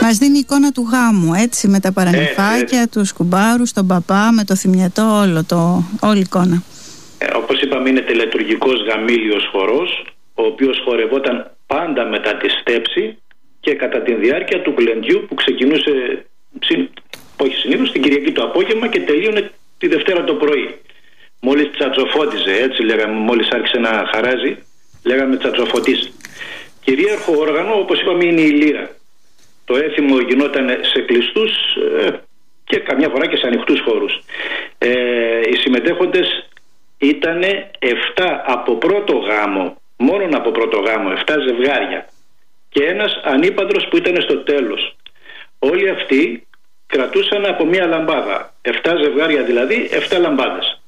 Μας δίνει εικόνα του γάμου, έτσι, με τα παρανυφάκια, τους κουμπάρους, τον παπά, με το θυμιατό, όλη εικόνα. Όπως είπαμε, είναι τελετουργικός γαμήλιος χορός, ο οποίος χορευόταν πάντα μετά τη στέψη και κατά τη διάρκεια του γλεντιού που ξεκινούσε, όχι συνήθως, την Κυριακή το απόγευμα και τελείωνε τη Δευτέρα το πρωί. Μόλις τσατσοφώτιζε, έτσι λέγαμε, μόλις άρχισε να χαράζει, λέγαμε τσατσοφωτής. Κυρίαρχο όργανο, όπως είπαμε, είναι η λύρα. Το έθιμο γινόταν σε κλειστούς και καμιά φορά και σε ανοιχτούς χώρους. Οι συμμετέχοντες ήταν 7 από πρώτο γάμο, μόνον από πρώτο γάμο, 7 ζευγάρια και ένας ανήπαντρος που ήταν στο τέλος. Όλοι αυτοί κρατούσαν από μία λαμπάδα, 7 ζευγάρια δηλαδή, 7 λαμπάδες.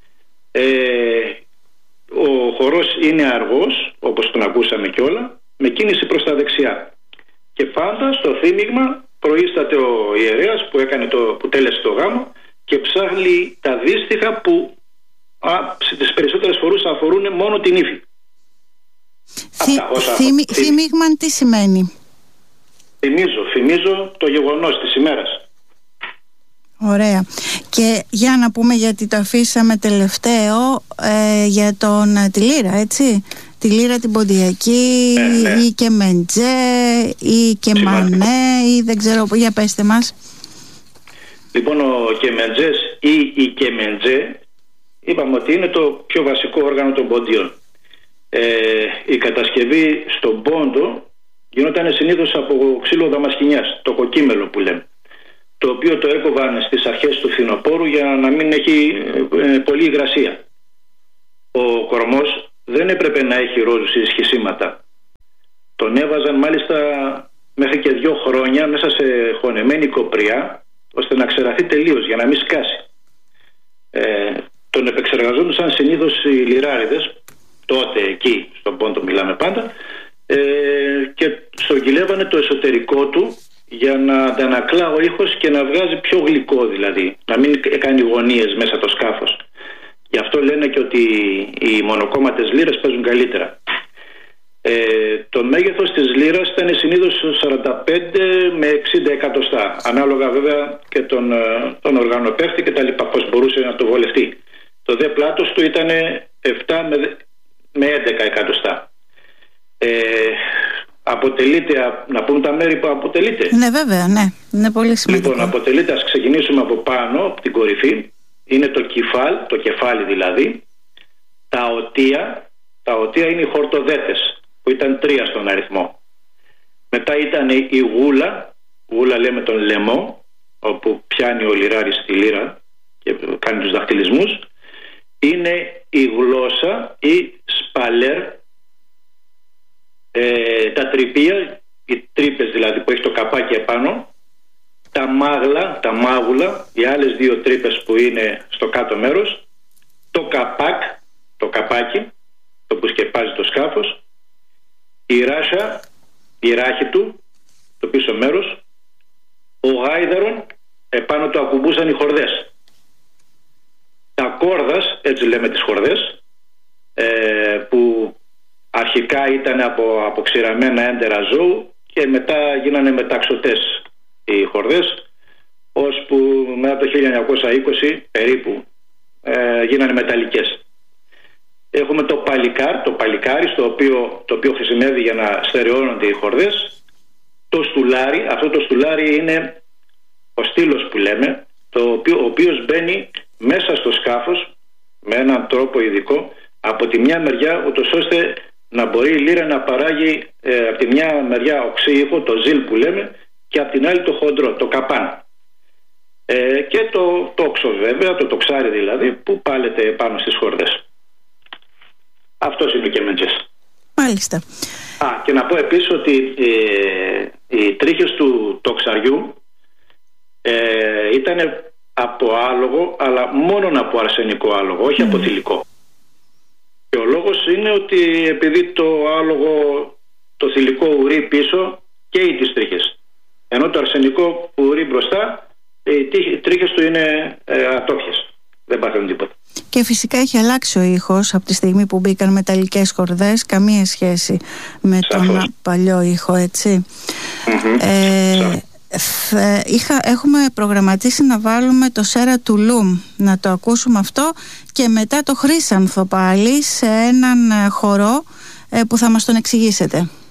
Ο χορός είναι αργός, όπως τον ακούσαμε κιόλα, με κίνηση προς τα δεξιά. Και πάντα στο θύμιγμα προείσταται ο ιερέας που τέλεσε το γάμο και ψάχνει τα δύστιχα που τις περισσότερες φορές αφορούν μόνο την ύφη. Θύμιγμα τι σημαίνει? Θυμίζω το γεγονός της ημέρας. Ωραία. Και για να πούμε, γιατί το αφήσαμε τελευταίο, για τη λύρα, έτσι. Τη λύρα την ποντιακή, ή και μεντζέ, ή και μανέ, ή δεν ξέρω, για πέστε μας. Λοιπόν, ο κεμεντζές ή η κεμεντζέ, είπαμε ότι είναι το πιο βασικό όργανο των ποντίων. Η κατασκευή στον πόντο γινόταν συνήθως από ξύλο δαμασκηνιάς, το κοκκίμελο που λέμε, το οποίο το έκοβαν στις αρχές του φθινοπόρου για να μην έχει πολλή υγρασία. Ο κορμός δεν έπρεπε να έχει ρόζους ή σχισίματα. Τον έβαζαν μάλιστα μέχρι και 2 χρόνια μέσα σε χωνεμένη κοπριά, ώστε να ξεραθεί τελείως για να μην σκάσει. Τον επεξεργαζόντουσαν συνήθως οι λιράριδες, τότε εκεί στον πόντο μιλάμε πάντα, και στρογγυλεύανε το εσωτερικό του για να αντανακλά ο ήχος και να βγάζει πιο γλυκό, δηλαδή να μην κάνει γωνίες μέσα το σκάφος. Γι' αυτό λένε και ότι οι μονοκόμματες λύρες παίζουν καλύτερα. Το μέγεθος της λύρας ήταν συνήθως 45 με 60 εκατοστά, ανάλογα βέβαια και τον οργανοπαίχτη και τα λοιπά, πώς μπορούσε να το βολευτεί. Το δε πλάτος του ήταν 7 με 11 εκατοστά. Αποτελείται, να πούμε τα μέρη που αποτελείται. Ναι, βέβαια, ναι. Είναι πολύ σημαντικό. Λοιπόν, αποτελείται, ας ξεκινήσουμε από πάνω, από την κορυφή. Είναι το κεφάλι δηλαδή. Τα οτία είναι οι χορτοδέτες, που ήταν 3 στον αριθμό. Μετά ήταν η γούλα λέμε τον λαιμό, όπου πιάνει ο λιράρης τη λύρα και κάνει τους δαχτυλισμούς. Είναι η γλώσσα ή σπαλέρ, τα τρυπία, οι τρύπες δηλαδή που έχει το καπάκι επάνω, τα μάγουλα, οι άλλες 2 τρύπες που είναι στο κάτω μέρος, το καπάκι, το που σκεπάζει το σκάφος, η ράσα, η ράχη του, το πίσω μέρος, ο γάιδαρον, επάνω το ακουμπούσαν οι χορδές. Τα κόρδας, έτσι λέμε τις χορδές, που αρχικά ήταν από ξηραμένα έντερα ζώου και μετά γίνανε μεταξωτές οι χορδές, ώσπου μετά το 1920 περίπου γίνανε μεταλλικές. Έχουμε το παλικάρι, το οποίο χρησιμεύει για να στερεώνονται οι χορδές. Το στουλάρι, αυτό το στουλάρι είναι ο στήλος που λέμε, ο οποίος μπαίνει μέσα στο σκάφος με έναν τρόπο ειδικό από τη μια μεριά, ούτως ώστε να μπορεί η λύρα να παράγει από τη μια μεριά οξύ ήχο, το ζήλ που λέμε, και από την άλλη το χοντρό, το καπάν. Και το τόξο βέβαια, το τοξάρι δηλαδή, που πάλεται πάνω στις χορδές. Αυτός είναι ο κεμεντζές. Μάλιστα. Και να πω επίσης ότι οι τρίχες του τοξαριού ήταν από άλογο, αλλά μόνον από αρσενικό άλογο, όχι από θηλυκό. Και ο λόγος είναι ότι επειδή το άλογο, το θηλυκό ουρεί πίσω καίει τις τρίχες, ενώ το αρσενικό που ουρεί μπροστά, οι τρίχες του είναι ατόφιες, δεν πάθουν τίποτα. Και φυσικά έχει αλλάξει ο ήχος από τη στιγμή που μπήκαν μεταλλικές χορδές, καμία σχέση με τον παλιό ήχο, έτσι. έχουμε προγραμματίσει να βάλουμε το Σέρα Τουλούμ, να το ακούσουμε αυτό, και μετά το Χρύσανθο πάλι σε έναν χορό που θα μας τον εξηγήσετε.